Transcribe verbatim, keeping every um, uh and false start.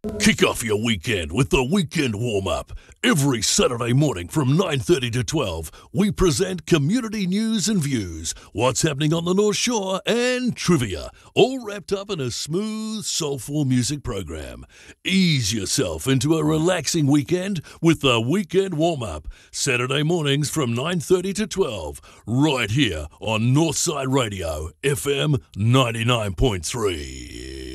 Kick off your weekend with the Weekend Warm-Up. Every Saturday morning from nine thirty to twelve, we present community news and views, what's happening on the North Shore, and trivia, all wrapped up in a smooth, soulful music program. Ease yourself into a relaxing weekend with the Weekend Warm-Up, Saturday mornings from nine thirty to twelve, right here on Northside Radio, F M ninety-nine point three.